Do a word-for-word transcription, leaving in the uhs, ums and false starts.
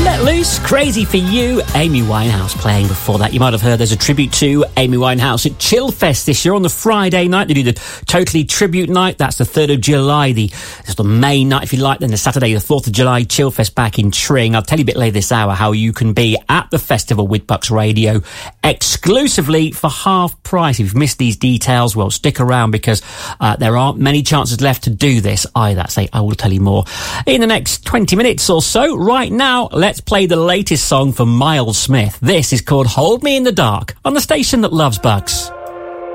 Let Loose, Crazy for You, Amy Winehouse playing before that. You might have heard there's a tribute to Amy Winehouse at Chillfest this year on the Friday night. They do the Totally Tribute Night. That's the third of July, the, that's the main night, if you like. Then the Saturday, the fourth of July, Chillfest back in Tring. I'll tell you a bit later this hour how you can be at the festival with Bucks Radio exclusively for half price. If you've missed these details, well, stick around because uh, there aren't many chances left to do this either. Say, I will tell you more in the next twenty minutes or so. Right now, let's play the latest song from Miles Smith. This is called Hold Me in the Dark on the station that loves Bucks.